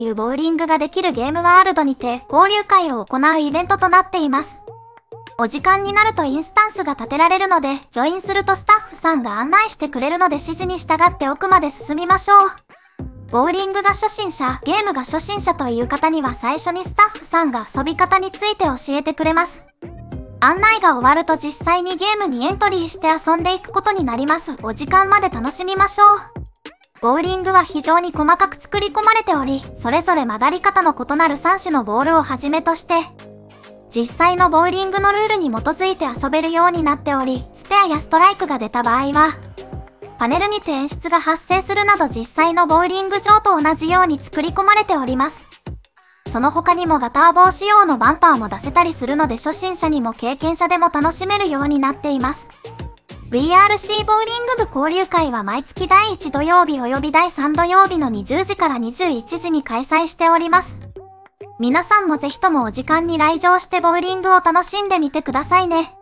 いうボウリングができるゲームワールドにて交流会を行うイベントとなっています。お時間になるとインスタンスが立てられるので、ジョインするとスタッフさんが案内してくれるので指示に従って奥まで進みましょう。ボウリングが初心者、ゲームが初心者という方には最初にスタッフさんが遊び方について教えてくれます。案内が終わると実際にゲームにエントリーして遊んでいくことになります。お時間まで楽しみましょう。ボウリングは非常に細かく作り込まれており、それぞれ曲がり方の異なる3種のボールをはじめとして、実際のボウリングのルールに基づいて遊べるようになっており、スペアやストライクが出た場合は、パネルにて演出が発生するなど実際のボウリング場と同じように作り込まれております。その他にもガター棒仕様のバンパーも出せたりするので初心者にも経験者でも楽しめるようになっています。VRC ボウリング部交流会は毎月第1土曜日及び第3土曜日の20時から21時に開催しております。皆さんもぜひともお時間に来場してボウリングを楽しんでみてくださいね。